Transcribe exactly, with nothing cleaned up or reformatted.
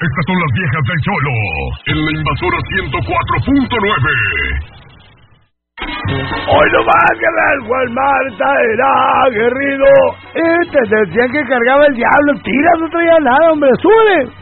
Estas son las viejas del Cholo, en la Invasora ciento cuatro punto nueve. Hoy no más, carnal, Juan Marta era aguerrido. Eh, te decían que cargaba el diablo. Tira, no traía nada, hombre, sube.